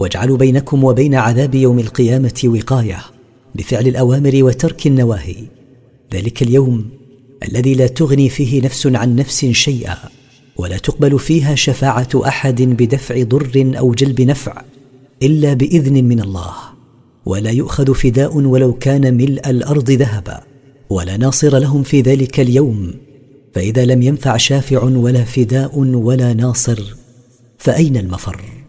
واجعلوا بينكم وبين عذاب يوم القيامة وقاية بفعل الأوامر وترك النواهي. ذلك اليوم الذي لا تغني فيه نفس عن نفس شيئا، ولا تقبل فيها شفاعة أحد بدفع ضر أو جلب نفع إلا بإذن من الله، ولا يؤخذ فداء ولو كان ملء الأرض ذهبا، ولا ناصر لهم في ذلك اليوم. فإذا لم ينفع شافع ولا فداء ولا ناصر، فأين المفر؟